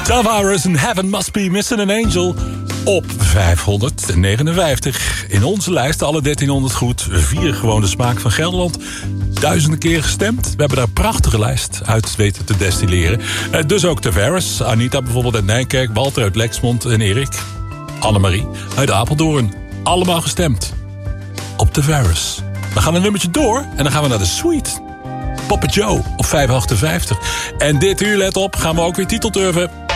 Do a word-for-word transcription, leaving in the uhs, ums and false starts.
Tavares in Heaven Must Be Missing an Angel op vijfhonderdnegenenvijftig. In onze lijst alle dertienhonderd goed. Vier gewoon de smaak van Gelderland. Duizenden keer gestemd. We hebben daar een prachtige lijst uit weten te destilleren. Dus ook Tavares, Anita bijvoorbeeld uit Nijkerk, Walter uit Lexmond en Erik, Annemarie uit Apeldoorn. Allemaal gestemd op Tavares. Dan gaan we een nummertje door en dan gaan we naar de Sweet. Papa Joe op vijfhonderdachtenvijftig. En dit uur, let op, gaan we ook weer titelturven.